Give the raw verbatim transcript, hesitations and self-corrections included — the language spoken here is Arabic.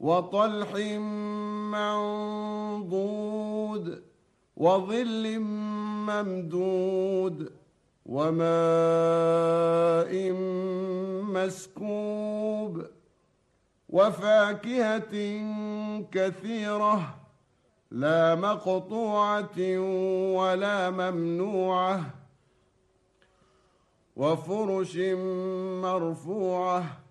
وطلح منضود وظل ممدود وماء مسكوب وفاكهة كثيرة لا مقطوعة ولا ممنوعة وفرش مرفوعة